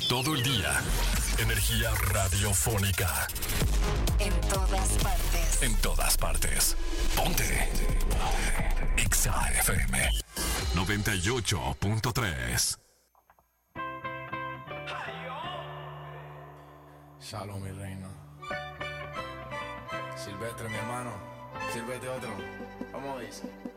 Todo el día. Energía radiofónica. En todas partes. En todas partes. Ponte. Exa FM 98.3. Shalom, mi reina. Silvestre, mi hermano. Sírvete otro. Vamos a ver.